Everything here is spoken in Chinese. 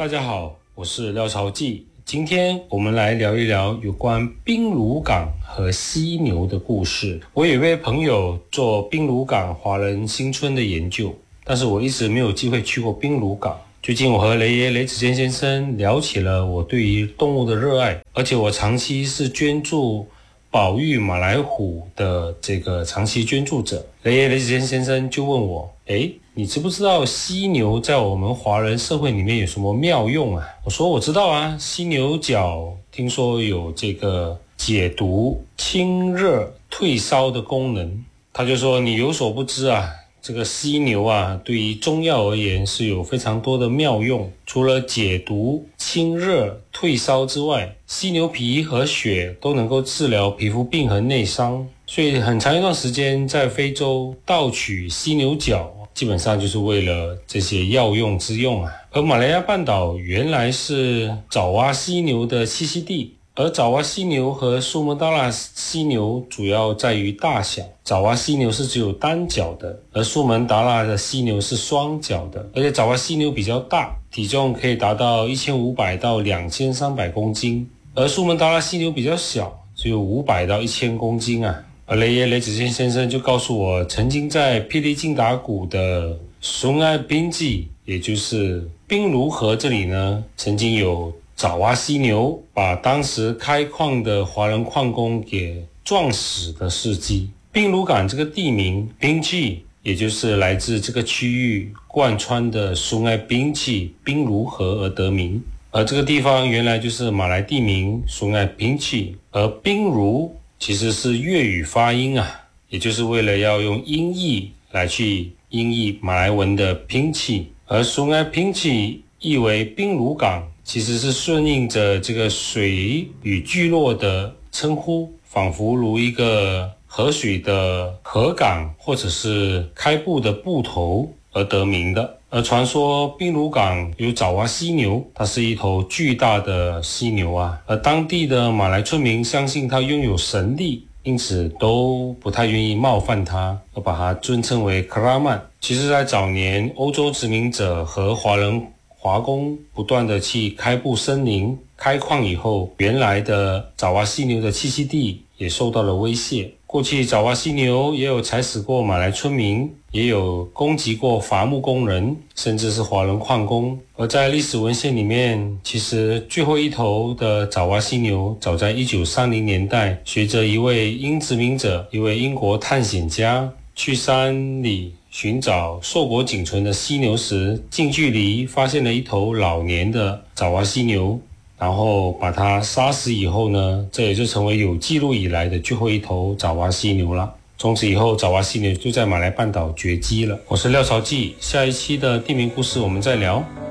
大家好，我是廖朝记。今天我们来聊一聊有关兵鲁港和犀牛的故事。我有一位朋友做兵鲁港华人新村的研究，但是我一直没有机会去过兵鲁港。最近我和雷子坚先生聊起了我对于动物的热爱，而且我长期是捐助保育马来虎的这个长期捐助者。雷子坚先生就问我，你知不知道犀牛在我们华人社会里面有什么妙用啊？我说我知道啊，犀牛角听说有这个解毒、清热、退烧的功能。他就说你有所不知啊，这个犀牛啊，对于中药而言是有非常多的妙用。除了解毒、清热、退烧之外，犀牛皮和血都能够治疗皮肤病和内伤。所以很长一段时间在非洲盗取犀牛角，基本上就是为了这些药用之用啊。而马来亚半岛原来是爪哇犀牛的栖息地，而爪哇犀牛和苏门答腊犀牛主要在于大小，爪哇犀牛是只有单脚的，而苏门答腊的犀牛是双脚的，而且爪哇犀牛比较大，体重可以达到1500到2300公斤，而苏门答腊犀牛比较小，只有500到1000公斤啊。而雷子坚先生就告诉我，曾经在霹雳金达谷的松爱滨记，也就是兵卢河这里呢，曾经有爪哇犀牛把当时开矿的华人矿工给撞死的事迹。兵卢港这个地名滨记，也就是来自这个区域贯穿的松爱滨记兵卢河而得名。而这个地方原来就是马来地名松爱滨记，而兵卢其实是粤语发音啊，也就是为了要用音译来去音译马来文的拼气，而松爱滨记意为兵卢港，其实是顺应着这个水与聚落的称呼，仿佛如一个河水的河港或者是开埠的埠头而得名的。而传说兵卢港有爪哇犀牛，它是一头巨大的犀牛啊，而当地的马来村民相信它拥有神力，因此都不太愿意冒犯它，而把它尊称为克拉曼。其实在早年欧洲殖民者和华工不断的去开埠森林开矿以后，原来的爪哇犀牛的栖息地也受到了威胁。过去爪哇犀牛也有踩死过马来村民，也有攻击过伐木工人，甚至是华人矿工。而在历史文献里面，其实最后一头的爪哇犀牛早在1930年代，随着一位英殖民者，一位英国探险家去山里寻找硕果仅存的犀牛时，近距离发现了一头老年的爪哇犀牛，然后把它杀死以后呢，这也就成为有记录以来的最后一头爪哇犀牛了。从此以后，爪哇犀牛就在马来半岛绝迹了。我是廖朝记，下一期的地名故事我们再聊。